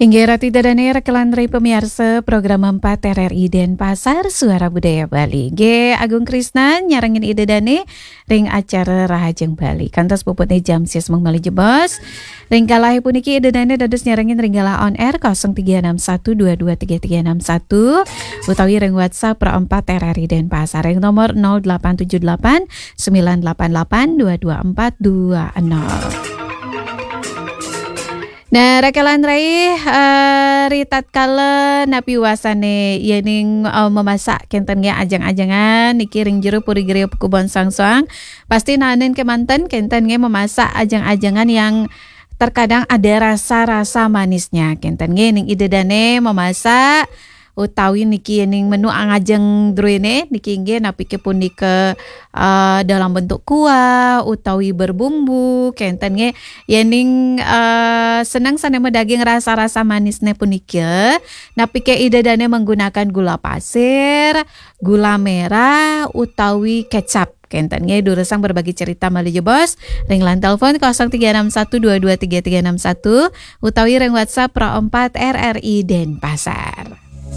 Inggih rati dadane rekelandri pemirsa program 4 RRI Denpasar Suara Budaya Bali. G Agung Krisna nyarengin ide dane ring acara Rahajeng Bali. Kantos puputnya jam sis mengmali jebos. Ring kalahi puniki ide dane dados nyarengin ringgala on air 0361223361 utawi ring WhatsApp pro 4 RRI Denpasar ring nomor 0878 988 22420. Nah, rekalan rai ritat kala napi wasane yening memasak kenten ge ajang-ajangan niki ring jero puri gere kebon sang-sang pasti nanen kemanten kenten ge memasak ajang-ajangan yang terkadang ada rasa-rasa manisnya kenten ge ning ide dane memasak utawi niki yening menu angajeng druene niki nggih napike punika dalam bentuk kuah utawi berbumbu kenten nggih yening senang sanema daging rasa-rasa manisne punika napike idedane menggunakan gula pasir, gula merah utawi kecap. Kenten nge durusang berbagi cerita mali jebos ring lan telepon 0361223361 utawi ring WhatsApp pro 4 RRI Denpasar.